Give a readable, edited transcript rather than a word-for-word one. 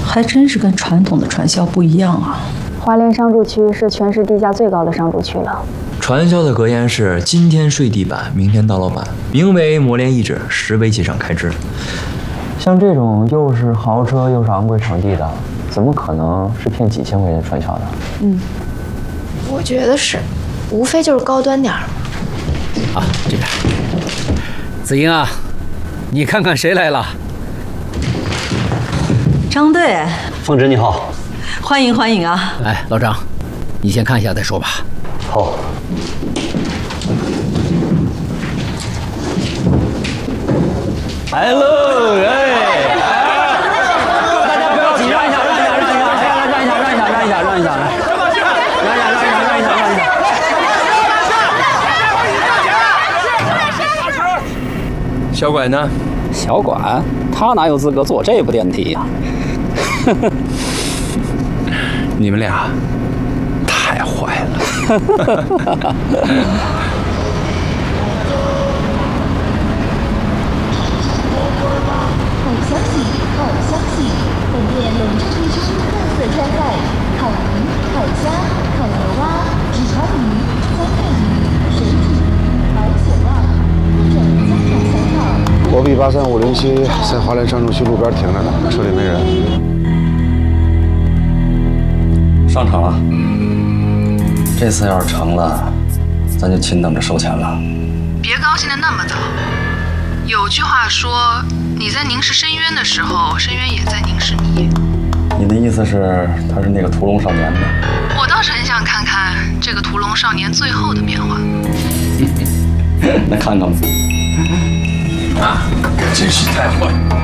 还真是跟传统的传销不一样啊。 华联商住区是全市地价最高的商住区了。 传销的格言是今天睡地板，明天到老板，名为磨练意志，实为节省开支。像这种又是豪车又是昂贵场地的，怎么可能是骗几千块钱传销的？ 我觉得是，无非就是高端点儿。 啊，这边，子英啊，你看看谁来了？ 张队， 凤芝你好， 欢迎欢迎啊！ 哎，老张，你先看一下再说吧。 好。来喽！哎，大家不要挤，让一下，让一下，让一下，让一下，让一下，让一下，让一下，让一下。 小拐呢？ 小管他哪有资格坐这部电梯呀？ 你们俩太坏了。 好消息！本店隆重推出特色专卖烤鱼、烤虾、烤牛蛙、纸船鱼、酸菜鱼、水煮鱼、毛血旺，各种家常小炒。 国币83507在华联商住区路边停着呢，车里没人。 上场了，这次要是成了，咱就亲等着收钱了。 别高兴的那么早。有句话说，你在凝视深渊的时候，深渊也在凝视你。 你的意思是他是那个屠龙少年吗？ 我倒是很想看看这个屠龙少年最后的变化。 那看看吧。 啊，真是太坏了。